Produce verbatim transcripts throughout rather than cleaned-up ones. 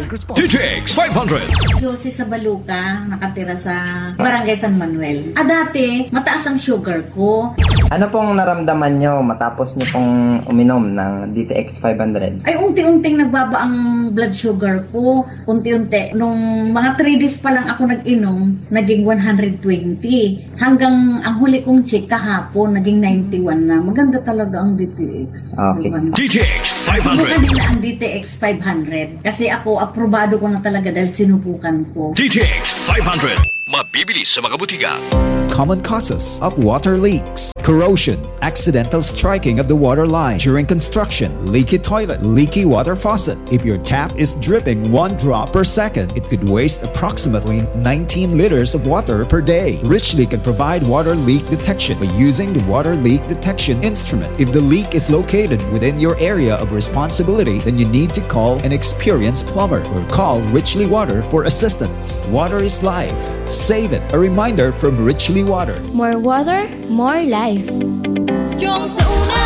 D T X five hundred. Yossi sa Baluca, nakatira sa Barangay San Manuel. Ah, dati, mataas ang sugar ko. Ano pong naramdaman nyo matapos nyo pong uminom ng D T X five hundred? Ay, unti-unting nagbaba ang blood sugar ko. Unti-unti. Nung mga three days pa lang ako nag-inom, naging one hundred twenty. Hanggang ang huli kong check kahapon, naging ninety-one na. Maganda talaga ang D T X. Okay. D T X five hundred. Sinubukan din ang D T X five hundred. Kasi ako, aprobado ko na talaga dahil sinubukan ko. D T X five hundred. Mabibili sa mga butika. Common causes of water leaks: corrosion, accidental striking of the water line during construction, leaky toilet, leaky water faucet. If your tap is dripping one drop per second, it could waste approximately nineteen liters of water per day. Richly can provide water leak detection by using the water leak detection instrument. If the leak is located within your area of responsibility, then you need to call an experienced plumber or call Richly Water for assistance. Water is life. Save it. A reminder from Richly Water. More water, more life. Strong sa una,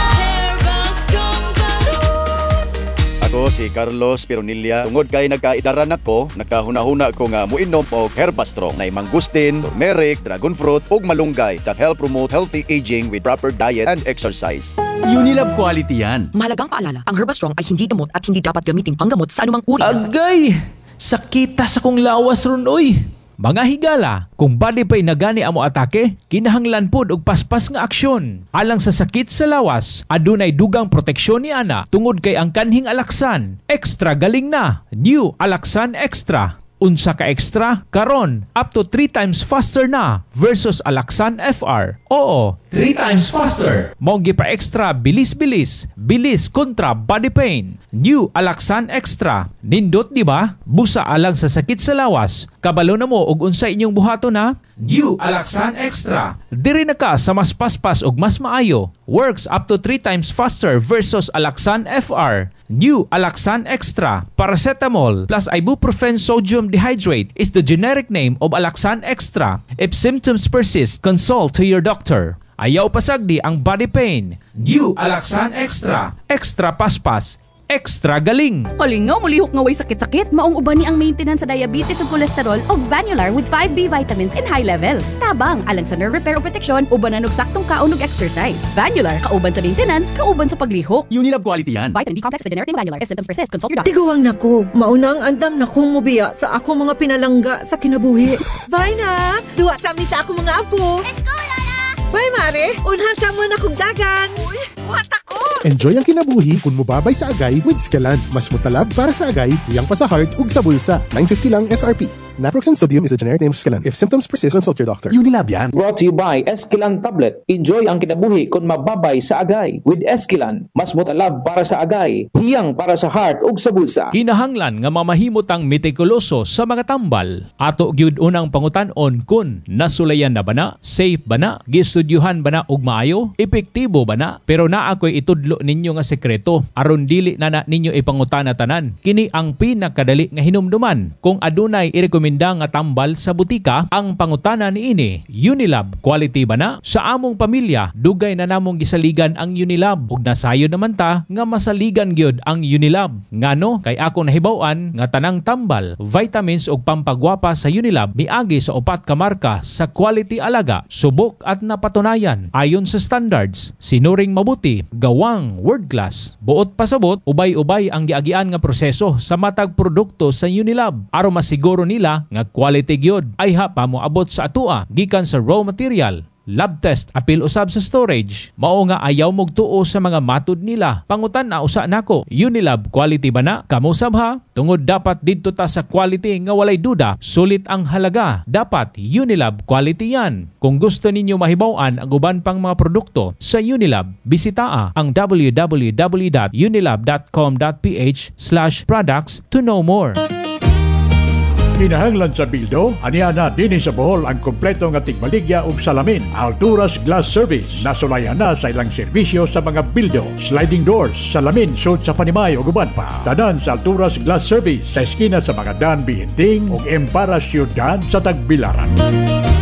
Herba Strong Karon. Ako si Carlos Pironilla. Tungod kay nagkaidaran ako, nagkahuna-huna ko nga muinom og Herba Strong na mangustin, turmeric, dragon fruit ug malunggay that help promote healthy aging with proper diet and exercise. Unilab quality yan. Mahalagang paalala, ang Herba Strong ay hindi gamot at hindi dapat gamiting panggamot sa anumang uri. Agay! Sakita sa kong lawas ron, oy! Mga higala, kung body pa'y nagani amo atake, kinahanglan pod og paspas nga aksyon. Alang sa sakit sa lawas, adunay dugang proteksyon ni ana tungod kay ang kanhing Alaxan. Extra galing na. New Alaxan Extra. Unsa ka extra? Karon, up to three times faster na versus Alaxan F R. Oo, three times faster. Monggi pa extra, bilis-bilis. Bilis kontra body pain. New Alaxan Extra. Nindot di ba? Busa alang sa sakit sa lawas. Kabalo na mo og unsa inyong buhato na? New Alaxan Extra. Diri na ka sa mas paspas og mas maayo. Works up to three times faster versus Alaxan F R. New Alaxan Extra. Paracetamol plus ibuprofen sodium dehydrate is the generic name of Alaxan Extra. If symptoms persist, consult to your doctor. Ayaw pasagdi ang body pain. New Alaxan Extra. Extra paspas. Extra galing. Palingaw, mulihok nga way sakit-sakit, maong uban ni ang maintenance sa diabetes ug cholesterol og Vanular with five B vitamins in high levels. Tabang alang sa nerve repair o protection, ubanan og saktong kaon ug exercise. Vanular, kauban sa maintenance, kauban sa paglihok. Unilab quality yan. Vitamin B complex, the generic name Vanular. If symptoms persist, consult your doctor. Tiguang nako, maunang andam na kong mubiya sa ako mga pinalangga sa kinabuhi. Bye na! Duwa sa amin sa ako mga apo. Let's go, Lola! Bye, Mare! Unhan sa mo na kong dagan! Uy, buhat ako! Enjoy ang kinabuhi kung mubabay sa agay with Skelan. Mas mutalab para sa agay, tuyang pa sa heart ug sa bulsa. nine fifty lang S R P. Naproxen sodium is a generic name of Skelan. If symptoms persist, consult your doctor. Unilab yan. Brought to you by Esquilan Tablet. Enjoy ang kinabuhi kung mababay sa agay. With Esquilan, mas mutalab para sa agay, hiyang para sa heart ug sa bulsa. Kinahanglan nga mamahimot ang metikuloso sa mga tambal. Ato gyud unang pangutan-on kun nasulayan na bana, safe bana, gistudyuhan bana og maayo, epektibo bana. Pero naa koy itudlo ninyo nga sekreto aron dili na, na ninyo ipangutana tanan. Kini ang pinakadali nga hinumduman. Kung adunay irekomenda nga tambal sa butika, ang pangutana niini, Unilab quality ba na? Sa among pamilya, dugay na namong gisaligan ang Unilab ug nasayo naman ta nga masaligan gyud ang Unilab. Ngano kay ako nahibaw-an nga tanang tambal, vitamins ug pampagwapa sa Unilab miagi sa upat ka marka sa quality alaga, subok at napatunayan ayon sa standards, sinuring mabuti, gawang world class. Buot pasabot, ubay-ubay ang giagian nga proseso sa matag produkto sa Unilab aron masiguro nila nga quality gyud ay ha pa moabot sa atua gikan sa raw material. Lab test apil usab sa storage. Mao nga ayaw mogtuo sa mga matud nila. Pangutan na usa nako, Unilab quality ba na? Kamo sab ha? Tungod dapat didto ta sa quality nga walay duda, sulit ang halaga. Dapat Unilab quality yan. Kung gusto ninyo mahibaw-an ang uban pang mga produkto sa Unilab, bisita ang w w w dot unilab dot com dot p h slash products to know more. Kinahanglan sa bildo, aniana dinhi sa Bohol ang kompleto nga tigbaligya ug salamin. Alturas Glass Service, nasulayan na sa ilang serbisyo sa mga bildo, sliding doors, salamin, sud sa Panimay ug uban pa. Tanan sa Alturas Glass Service sa eskina sa mga Dan Bihinting ug Empara Ciudad sa Tagbilaran.